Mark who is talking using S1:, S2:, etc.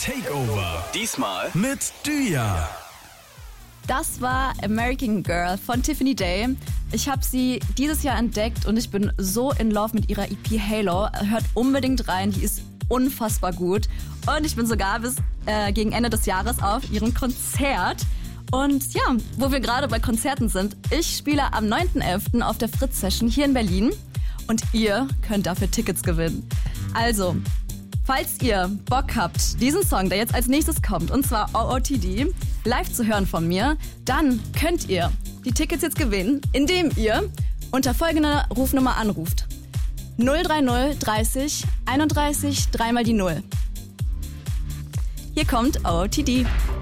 S1: Takeover. Diesmal mit Düja.
S2: Das war American Girl von Tiffany Day. Ich habe sie dieses Jahr entdeckt und ich bin so in love mit ihrer EP Halo. Hört unbedingt rein, die ist unfassbar gut. Und ich bin sogar bis gegen Ende des Jahres auf ihrem Konzert. Und ja, wo wir gerade bei Konzerten sind, ich spiele am 9.11. auf der Fritz-Session hier in Berlin. Und ihr könnt dafür Tickets gewinnen. Also, falls ihr Bock habt, diesen Song, der jetzt als nächstes kommt, und zwar OOTD, live zu hören von mir, dann könnt ihr die Tickets jetzt gewinnen, indem ihr unter folgender Rufnummer anruft. 030 30 31 3 mal die 0. Hier kommt OOTD.